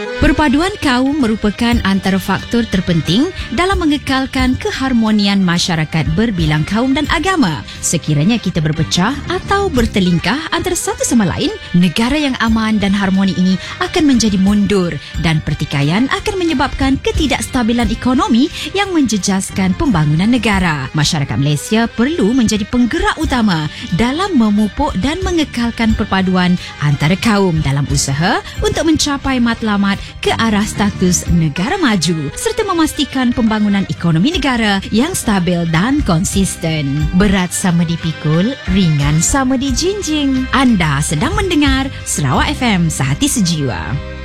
Perpaduan kaum merupakan antara faktor terpenting dalam mengekalkan keharmonian masyarakat berbilang kaum dan agama. Sekiranya kita berpecah atau bertelingkah antara satu sama lain, negara yang aman dan harmoni ini akan menjadi mundur dan pertikaian akan menyebabkan ketidakstabilan ekonomi yang menjejaskan pembangunan negara. Masyarakat Malaysia perlu menjadi penggerak utama dalam memupuk dan mengekalkan perpaduan antara kaum dalam usaha untuk mencapai matlamat ke arah status negara maju serta memastikan pembangunan ekonomi negara yang stabil dan konsisten. Berat sama dipikul, ringan sama dijinjing. Anda sedang mendengar Sarawak FM Sehati Sejiwa.